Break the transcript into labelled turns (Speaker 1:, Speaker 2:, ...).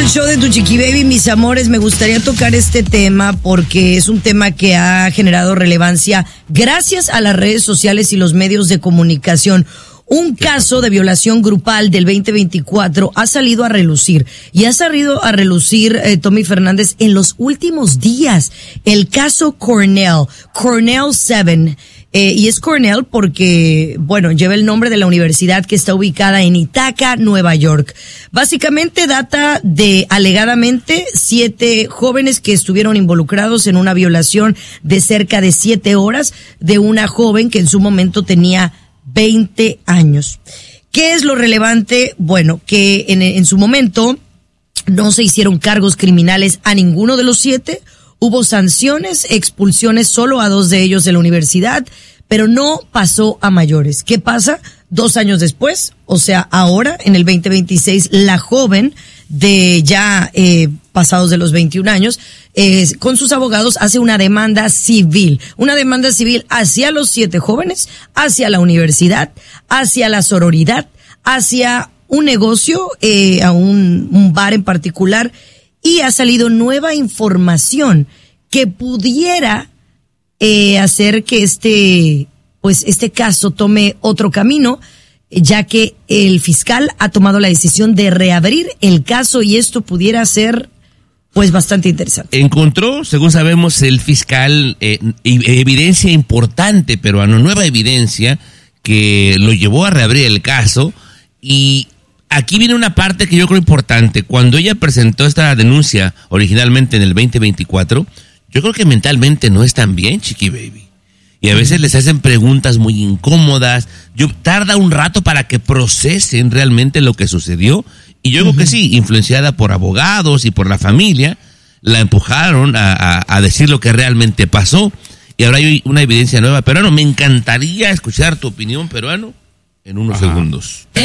Speaker 1: el show de Tu Chiqui Baby, mis amores. Me gustaría tocar este tema porque es un tema que ha generado relevancia gracias a las redes sociales y los medios de comunicación. Un caso de violación grupal del 2024 ha salido a relucir. Y ha salido a relucir, Tommy Fernández, en los últimos días. El caso Cornell 7. Y es Cornell porque, bueno, lleva el nombre de la universidad que está ubicada en Ithaca, Nueva York. Básicamente data de, alegadamente, 7 jóvenes que estuvieron involucrados en una violación de cerca de 7 horas de una joven que en su momento tenía 20 años. ¿Qué es lo relevante? Bueno, que en su momento no se hicieron cargos criminales a ninguno de los 7. Hubo sanciones, expulsiones solo a 2 de ellos de la universidad, pero no pasó a mayores. ¿Qué pasa? 2 años después, o sea, ahora, en el 2026, la joven de ya pasados de los 21 años, con sus abogados hace una demanda civil hacia los 7 jóvenes, hacia la universidad, hacia la sororidad, hacia un negocio, a un bar en particular. Y ha salido nueva información que pudiera hacer que este caso tome otro camino, ya que el fiscal ha tomado la decisión de reabrir el caso y esto pudiera ser pues bastante interesante.
Speaker 2: Encontró, según sabemos, el fiscal evidencia importante peruano, nueva evidencia que lo llevó a reabrir el caso. Y aquí viene una parte que yo creo importante. Cuando ella presentó esta denuncia originalmente en el 2024, yo creo que mentalmente no están bien, Chiqui Baby. Y a veces les hacen preguntas muy incómodas. Tarda un rato para que procesen realmente lo que sucedió. Y yo creo que sí, influenciada por abogados y por la familia, la empujaron a decir lo que realmente pasó. Y ahora hay una evidencia nueva. Peruano, me encantaría escuchar tu opinión, peruano, en unos segundos.